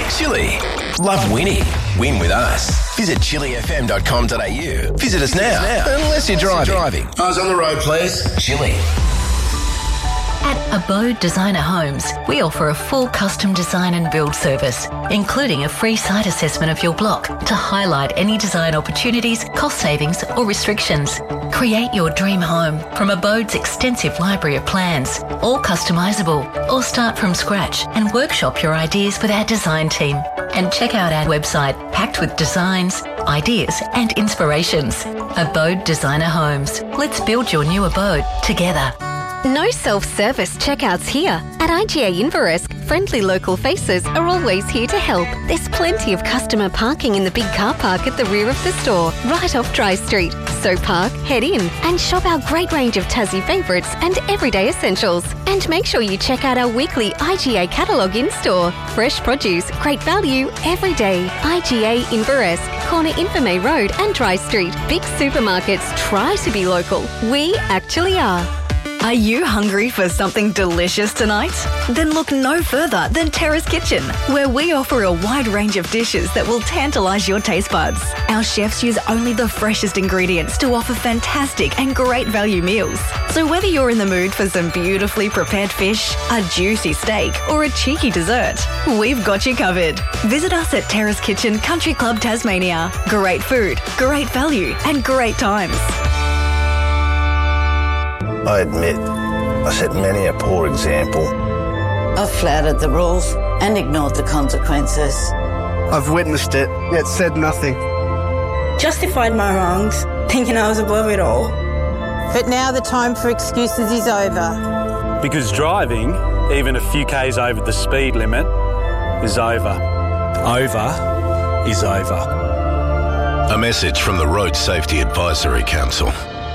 Chili. Love winning. Win with us. Visit chilifm.com.au. Visit us now. Unless you're driving. Eyes on the road, please. Chili. At Abode Designer Homes, we offer a full custom design and build service, including a free site assessment of your block to highlight any design opportunities, cost savings or restrictions. Create your dream home from Abode's extensive library of plans, all customisable, or start from scratch and workshop your ideas with our design team. And check out our website packed with designs, ideas and inspirations. Abode Designer Homes. Let's build your new abode together. No self-service checkouts here. At IGA Inveresk, friendly local faces are always here to help. There's plenty of customer parking in the big car park at the rear of the store, right off Dry Street. So park, head in and shop our great range of Tassie favourites and everyday essentials. And make sure you check out our weekly IGA catalogue in-store. Fresh produce, great value, every day. IGA Inveresk, corner Invermay Road and Dry Street. Big supermarkets try to be local. We actually are. Are you hungry for something delicious tonight? Then look no further than Terrace Kitchen, where we offer a wide range of dishes that will tantalise your taste buds. Our chefs use only the freshest ingredients to offer fantastic and great value meals. So whether you're in the mood for some beautifully prepared fish, a juicy steak or a cheeky dessert, we've got you covered. Visit us at Terrace Kitchen Country Club Tasmania. Great food, great value and great times. I admit, I set many a poor example. I've flouted the rules and ignored the consequences. I've witnessed it, yet said nothing. Justified my wrongs, thinking I was above it all. But now the time for excuses is over. Because driving, even a few k's over the speed limit, is over. Over is over. A message from the Road Safety Advisory Council.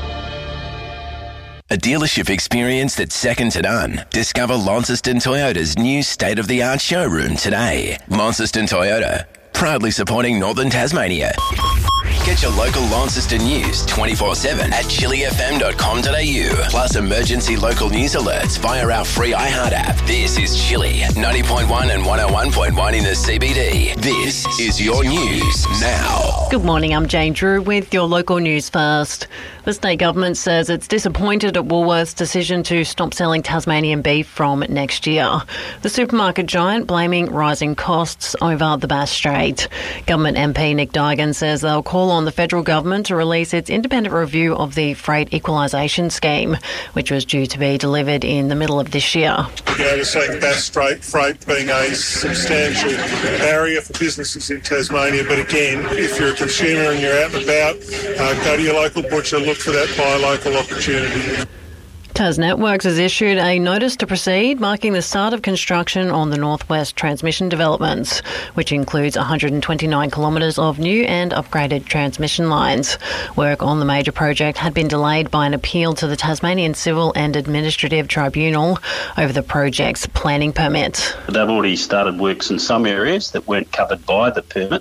A dealership experience that's second to none. Discover Launceston Toyota's new state-of-the-art showroom today. Launceston Toyota, proudly supporting Northern Tasmania. Get your local Launceston news 24/7 at chilifm.com.au. Plus emergency local news alerts via our free iHeart app. This is Chili, 90.1 and 101.1 in the CBD. This is your news now. Good morning, I'm Jane Drew with your local news first. The state government says it's disappointed at Woolworth's decision to stop selling Tasmanian beef from next year. The supermarket giant blaming rising costs over the Bass Strait. Government MP Nick Duigan says they'll call on the federal government to release its independent review of the freight equalisation scheme, which was due to be delivered in the middle of this year. We're seeing Bass Strait freight being a substantial barrier for businesses in Tasmania, but again, if you're a consumer and you're out and about, go to your local butcher, look for that buy local opportunity. TasNetworks has issued a notice to proceed, marking the start of construction on the Northwest Transmission developments, which includes 129 kilometres of new and upgraded transmission lines. Work on the major project had been delayed by an appeal to the Tasmanian Civil and Administrative Tribunal over the project's planning permit. They've already started works in some areas that weren't covered by the permit,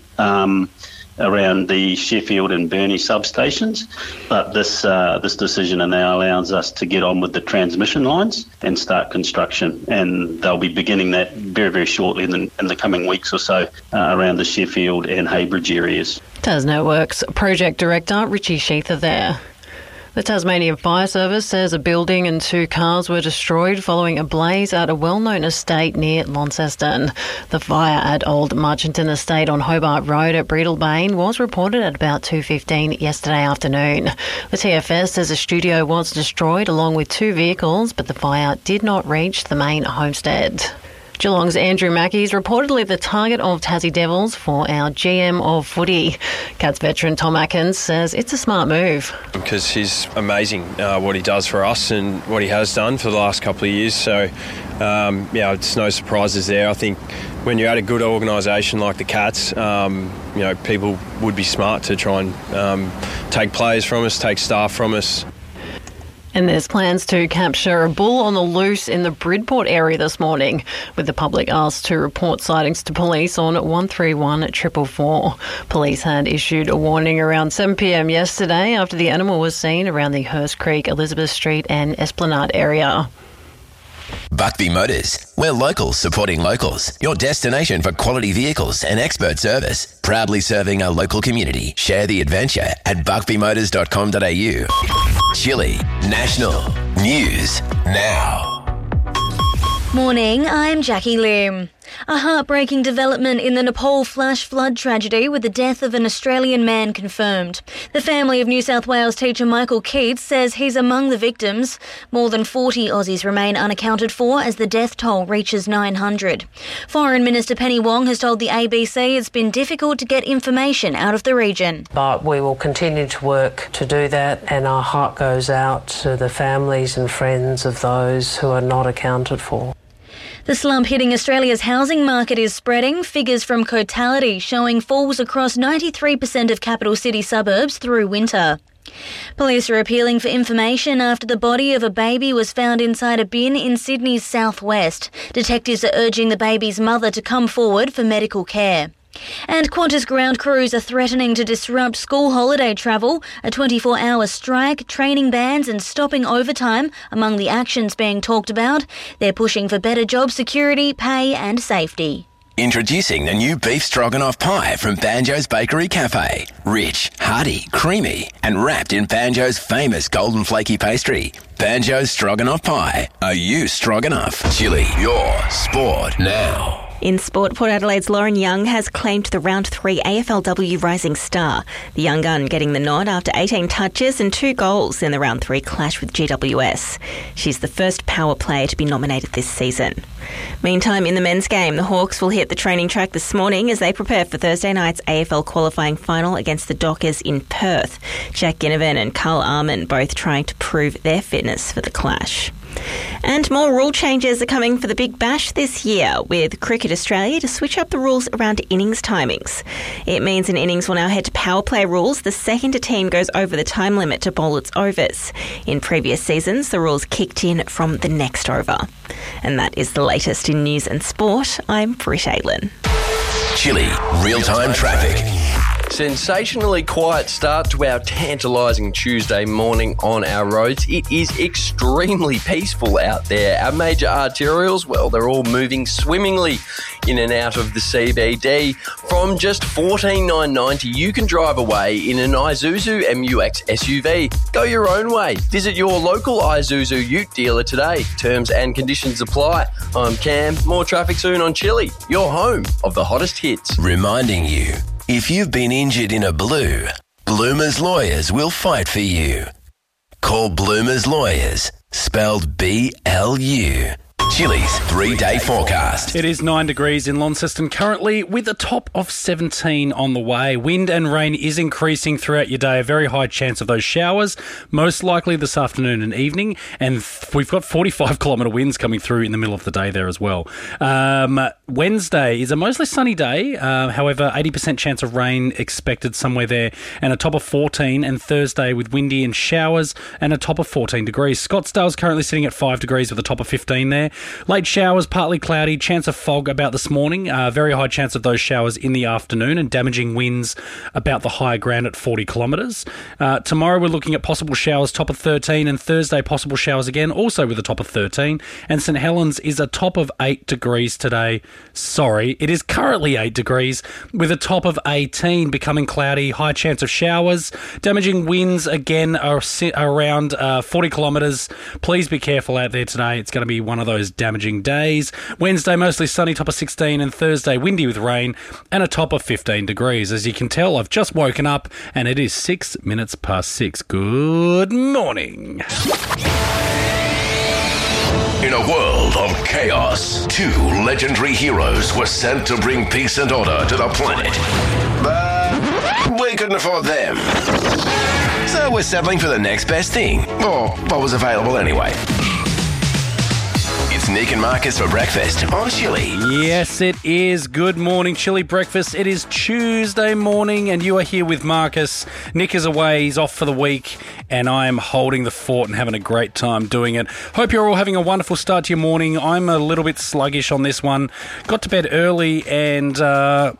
around the Sheffield and Burnie substations, but this decision now allows us to get on with the transmission lines and start construction, and they'll be beginning that very, very shortly in the coming weeks or so around the Sheffield and Haybridge areas. TasNetworks Project Director Richie Sheether there. The Tasmanian Fire Service says a building and 2 cars were destroyed following a blaze at a well-known estate near Launceston. The fire at Old Marchinton Estate on Hobart Road at Breedalbane was reported at about 2:15 yesterday afternoon. The TFS says a studio was destroyed along with 2 vehicles, but the fire did not reach the main homestead. Geelong's Andrew Mackie is reportedly the target of Tassie Devils for our GM of footy. Cats veteran Tom Atkins says it's a smart move. Because he's amazing what he does for us and what he has done for the last couple of years. So, it's no surprises there. I think when you're at a good organisation like the Cats, people would be smart to try and take players from us, take staff from us. And there's plans to capture a bull on the loose in the Bridport area this morning, with the public asked to report sightings to police on 131 444. Police had issued a warning around 7 p.m. yesterday after the animal was seen around the Hurst Creek, Elizabeth Street and Esplanade area. Buckby Motors. We're locals supporting locals. Your destination for quality vehicles and expert service. Proudly serving our local community. Share the adventure at buckbymotors.com.au. Chile National News Now. Morning, I'm Jackie Lim. A heartbreaking development in the Nepal flash flood tragedy with the death of an Australian man confirmed. The family of New South Wales teacher Michael Keats says he's among the victims. More than 40 Aussies remain unaccounted for as the death toll reaches 900. Foreign Minister Penny Wong has told the ABC it's been difficult to get information out of the region. But we will continue to work to do that, and our heart goes out to the families and friends of those who are not accounted for. The slump hitting Australia's housing market is spreading. Figures from Cotality showing falls across 93% of capital city suburbs through winter. Police are appealing for information after the body of a baby was found inside a bin in Sydney's southwest. Detectives are urging the baby's mother to come forward for medical care. And Qantas ground crews are threatening to disrupt school holiday travel. A 24-hour strike, training bans and stopping overtime among the actions being talked about. They're pushing for better job security, pay and safety. Introducing the new beef stroganoff pie from Banjo's Bakery Cafe. Rich, hearty, creamy and wrapped in Banjo's famous golden flaky pastry. Banjo's Stroganoff Pie. Are you stroganoff? Chile, your sport now. In sport, Port Adelaide's Lauren Young has claimed the Round 3 AFLW Rising Star. The young gun getting the nod after 18 touches and 2 goals in the Round 3 clash with GWS. She's the first power player to be nominated this season. Meantime, in the men's game, the Hawks will hit the training track this morning as they prepare for Thursday night's AFL qualifying final against the Dockers in Perth. Jack Ginnivan and Carl Arman both trying to prove their fitness for the clash. And more rule changes are coming for the Big Bash this year, with Cricket Australia to switch up the rules around innings timings. It means an innings will now head to power play rules the second a team goes over the time limit to bowl its overs. In previous seasons, the rules kicked in from the next over. And that is the latest in news and sport. I'm Britt Aitlin. Chile real-time traffic. Sensationally quiet start to our tantalising Tuesday morning on our roads. It is extremely peaceful out there. Our major arterials, well, they're all moving swimmingly in and out of the CBD. From just $14,990, you can drive away in an Isuzu MU-X SUV. Go your own way. Visit your local Isuzu Ute dealer today. Terms and conditions apply. I'm Cam. More traffic soon on Chile, your home of the hottest hits. Reminding you, if you've been injured in a blue, Bloomer's Lawyers will fight for you. Call Bloomer's Lawyers, spelled B-L-U. Chile's 3-day forecast. It is 9 degrees in Launceston currently, with a top of 17 on the way. Wind and rain is increasing throughout your day. A very high chance of those showers, most likely this afternoon and evening. And we've got 45-kilometre winds coming through in the middle of the day there as well. Wednesday is a mostly sunny day. However, 80% chance of rain expected somewhere there, and a top of 14. And Thursday with windy and showers and a top of 14 degrees. Scottsdale's currently sitting at 5 degrees with a top of 15 there. Late showers, partly cloudy, chance of fog about this morning. Very high chance of those showers in the afternoon, and damaging winds about the higher ground at 40 kilometres. Tomorrow we're looking at possible showers, top of 13, and Thursday possible showers again, also with a top of 13. And St Helens is a top of 8 degrees today. Sorry, it is currently 8 degrees with a top of 18, becoming cloudy, high chance of showers. Damaging winds again are around 40 kilometres. Please be careful out there today. It's going to be one of those damaging days. Wednesday mostly sunny, top of 16, and Thursday windy with rain and a top of 15 degrees. As you can tell, I've just woken up and it is 6 minutes past 6. Good morning. In a world of chaos, 2 legendary heroes were sent to bring peace and order to the planet. But we couldn't afford them. So we're settling for the next best thing, or what was available anyway. It's Nick and Marcus for breakfast on Chile. Yes, it is. Good morning, Chile breakfast. It is Tuesday morning and you are here with Marcus. Nick is away. He's off for the week and I am holding the fort and having a great time doing it. Hope you're all having a wonderful start to your morning. I'm a little bit sluggish on this one. Got to bed early and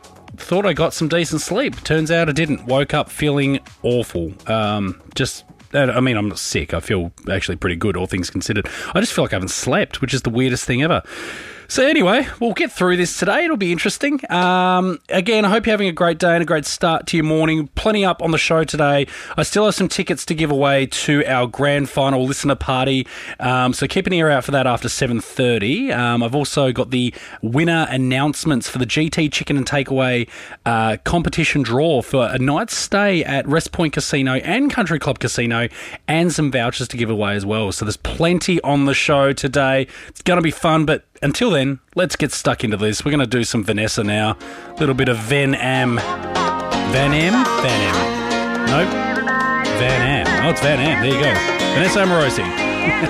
thought I got some decent sleep. Turns out I didn't. Woke up feeling awful. I mean, I'm not sick. I feel actually pretty good, all things considered. I just feel like I haven't slept, which is the weirdest thing ever. So anyway, we'll get through this today. It'll be interesting. Again, I hope you're having a great day and a great start to your morning. Plenty up on the show today. I still have some tickets to give away to our grand final listener party. So keep an ear out for that after 7:30. I've also got the winner announcements for the GT Chicken and Takeaway competition draw for a night's stay at Rest Point Casino and Country Club Casino, and some vouchers to give away as well. So there's plenty on the show today. It's going to be fun, but until then, let's get stuck into this. We're going to do some Vanessa now. A little bit of Van Am. Van Am? Van Am. Nope. Van Am. Oh, it's Van Am. There you go. Vanessa Amorosi.